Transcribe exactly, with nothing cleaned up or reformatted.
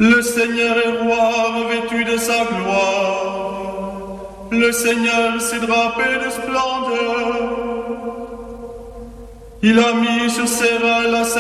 Le Seigneur est roi, revêtu de sa gloire. Le Seigneur s'est drapé de splendeur. Il a mis sur ses reins la